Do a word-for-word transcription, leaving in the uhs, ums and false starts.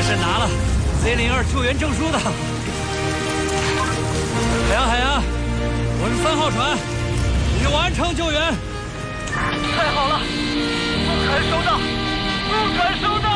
是拿了 Z 零二救援证书的。海洋，海洋，我是三号船，已完成救援。 太好了，不肯收到，不肯收到。